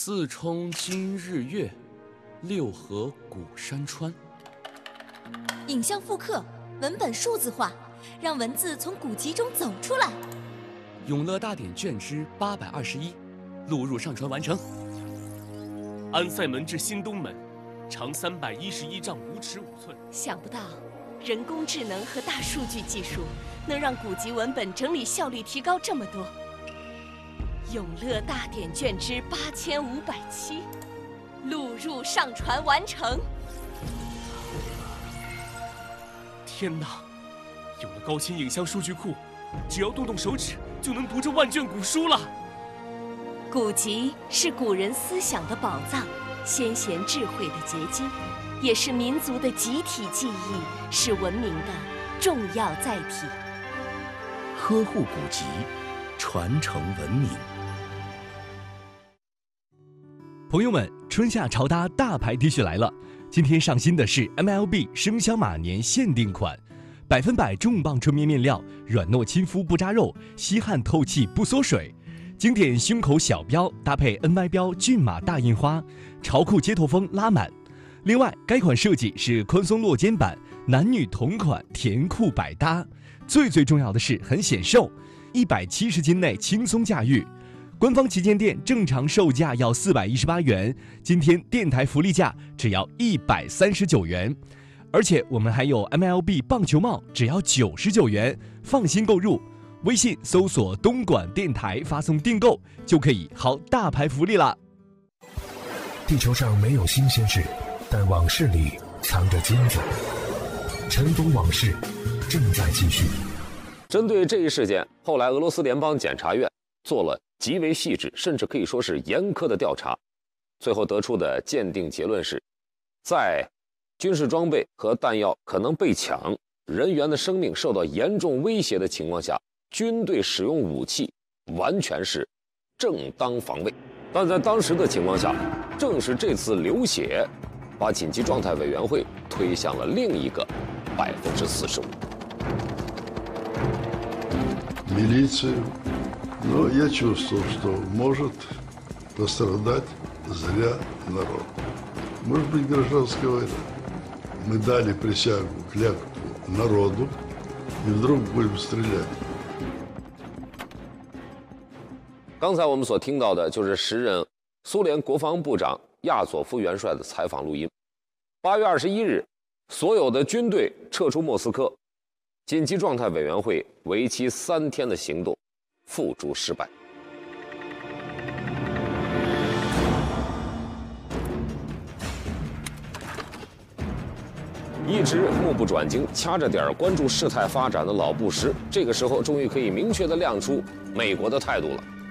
四冲今日月，六合古山川。 影像复刻，文本数字化，让文字从古籍中走出来。 永乐大典卷之821，录入上传完成。 安塞门至新东门，长311丈5尺5寸。 想不到，人工智能和大数据技术能让古籍文本整理效率提高这么多。永乐大典卷之8507，录入上传完成。 天哪！有了高清影像数据库，只要动动手指就能读这万卷古书了。 古籍是古人思想的宝藏，先贤智慧的结晶，也是民族的集体记忆，是文明的重要载体。 呵护古籍，传承文明。 朋友们，春夏潮搭大牌 T 恤来了！今天上新的是 MLB 生肖马年限定款，100%重磅纯棉面料，软糯亲肤不扎肉，吸汗透气不缩水。经典胸口小标搭配 NY 标骏马大印花，潮酷街头风拉满。另外，该款设计是宽松落肩版，男女同款，甜酷百搭。最重要的是很显瘦，170斤内轻松驾驭。官方旗舰店正常售价要418元，今天电台福利价只要139元，而且我们还有 MLB 棒球帽，只要99元，放心购入。微信搜索东莞电台，发送订购就可以薅大牌福利啦。 地球上没有新鲜事，但往事里藏着金子。尘封往事正在继续。 针对这一事件，后来俄罗斯联邦检察院做了极为细致，甚至可以说是严苛的调查，最后得出的鉴定结论是，在军事装备和弹药可能被抢，人员的生命受到严重威胁的情况下，军队使用武器完全是正当防卫。但在当时的情况下，正是这次流血把紧急状态委员会推向了另一个45%。 Милицию, но я чувствовал, что может пострадать зря народ. Может быть, гражданская война. Мы дали присягу, клятву народу, и вдруг будем стрелять. 刚才我们所听到的就是时任苏联国防部长亚佐夫元帅的采访录音。8月21日，所有的军队撤出莫斯科，紧急状态委员会为期3天的行动付诸失败。一直目不转睛、掐着点关注事态发展的老布什，这个时候终于可以明确地亮出美国的态度了。